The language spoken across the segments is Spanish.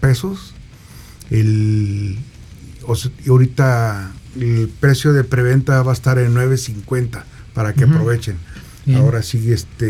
pesos. Y ahorita el precio de preventa va a estar en $9.50 para que aprovechen. Bien. Ahora sí,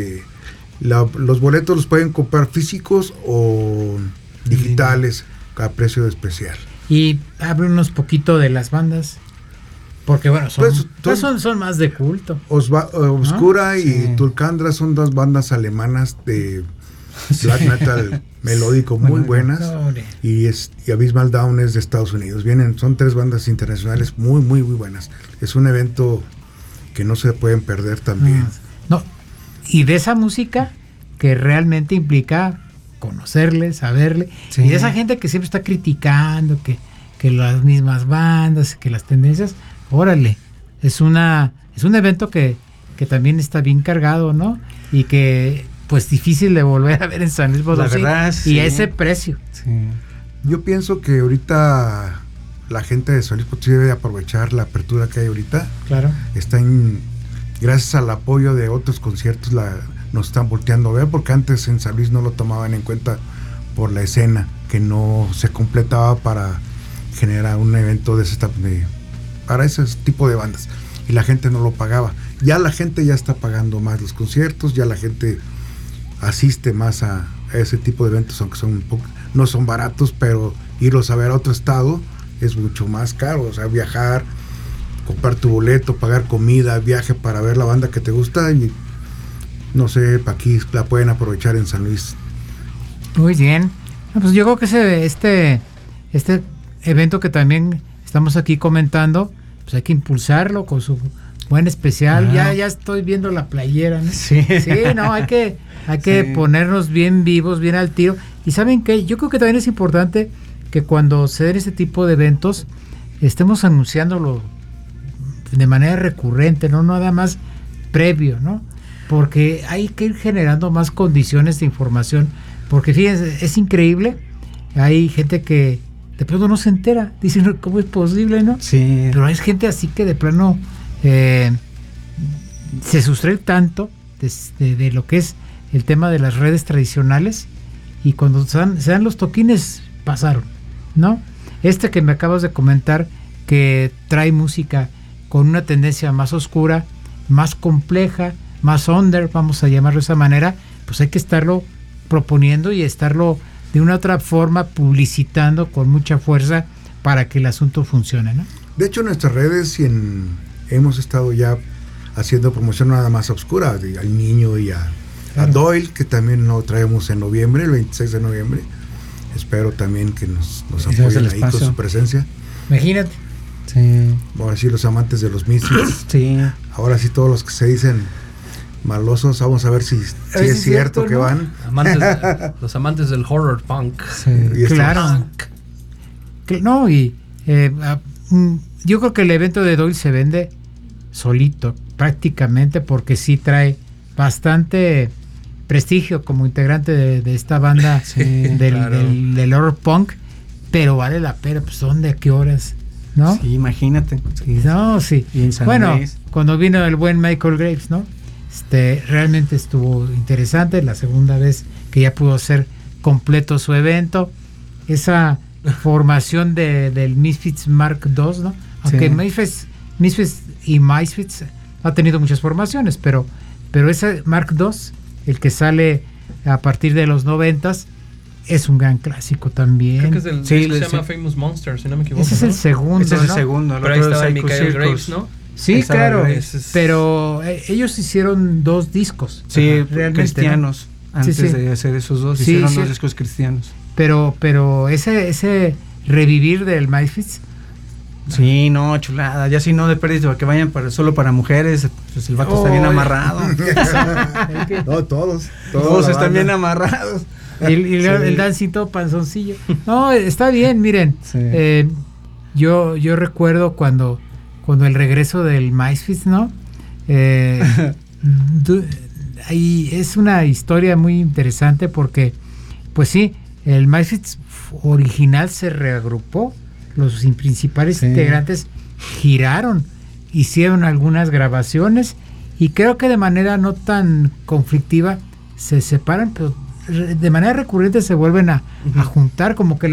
los boletos los pueden comprar físicos o digitales a precio especial. Y háblanos poquito de las bandas, porque bueno, son más de culto. Obscura y Tulcandra son dos bandas alemanas de black metal melódico muy buenas, y Abysmal Down es de Estados Unidos. Son 3 bandas internacionales muy muy muy buenas. Es un evento que no se pueden perder también. Y de esa música que realmente implica conocerle, saberle, y de esa gente que siempre está criticando que las mismas bandas, que las tendencias, órale, es un evento que también está bien cargado, ¿no? Y que pues difícil de volver a ver en San Luis Potosí, y a ese precio. Sí. Yo pienso que ahorita la gente de San Luis Potosí debe aprovechar la apertura que hay ahorita. Claro. Gracias al apoyo de otros conciertos nos están volteando a ver, porque antes en San Luis no lo tomaban en cuenta por la escena, que no se completaba para generar un evento para ese tipo de bandas, y la gente no lo pagaba. Ya la gente ya está pagando más los conciertos, ya la gente asiste más a ese tipo de eventos, aunque no son baratos, pero irlos a ver a otro estado es mucho más caro. O sea, viajar, comprar tu boleto, pagar comida, viaje para ver la banda que te gusta, y no sé, aquí la pueden aprovechar en San Luis. Muy bien. Pues yo creo que este evento que también estamos aquí comentando, pues hay que impulsarlo con su buen especial. Ya estoy viendo la playera, ¿no? Sí, no, hay que ponernos bien vivos, bien al tiro. Y ¿saben qué? Yo creo que también es importante que cuando se den este tipo de eventos estemos anunciándolo de manera recurrente, no nada más previo, ¿no? Porque hay que ir generando más condiciones de información, porque fíjense, es increíble, hay gente que de pronto no se entera, dicen, ¿cómo es posible, no? Sí. Pero hay gente así que de plano se sustrae tanto de lo que es el tema de las redes tradicionales, y cuando se dan los toquines, pasaron, ¿no? Que me acabas de comentar, que trae música con una tendencia más oscura, más compleja, más under, vamos a llamarlo de esa manera, pues hay que estarlo proponiendo y estarlo de una otra forma publicitando con mucha fuerza para que el asunto funcione, ¿no? De hecho, en nuestras redes hemos estado ya haciendo promoción nada más obscura, al Niño y a Doyle, que también lo traemos en noviembre, el 26 de noviembre. Espero también que nos apoyen ahí con su presencia. Imagínate. Sí. Ahora sí, los amantes de los Misfits. Sí. Ahora sí, todos los que se dicen malosos, vamos a ver si es cierto que, ¿no? Van. Los amantes del horror punk. Sí, claro. No, y yo creo que el evento de Doyle se vende solito, prácticamente, porque sí trae bastante prestigio como integrante de esta banda del horror punk, pero vale la pena, pues ¿dónde, a qué horas? ¿No? Sí, imagínate. Sí. No, sí. Bueno, cuando vino el buen Michael Graves, ¿no? Realmente estuvo interesante, la segunda vez que ya pudo hacer completo su evento. Esa formación del Misfits Mark II, ¿no? Aunque Misfits y Misfits ha tenido muchas formaciones, pero ese Mark II, el que sale a partir de los 90s, es un gran clásico también. Creo que es el se llama Famous Monster, si no me equivoco. Ese es el segundo, Ese es el ¿no? segundo. Pero ahí estaba Michael Graves, ¿no? Sí, claro, pero ellos hicieron 2 discos. Sí, realmente, cristianos. ¿No? Antes de hacer esos 2, hicieron 2 discos cristianos. Pero ese revivir del Misfits. Sí, no, chulada. Ya si no de pérdida, que vayan solo para mujeres, pues el vato está bien amarrado. No, todos están bien amarrados. El dancito panzoncillo. No, está bien, miren. Sí. Yo recuerdo cuando el regreso del Misfits, ¿no? Ahí es una historia muy interesante porque, pues sí, el Misfits original se reagrupó, los principales integrantes giraron, hicieron algunas grabaciones y creo que de manera no tan conflictiva se separan, pero de manera recurrente se vuelven a juntar, como que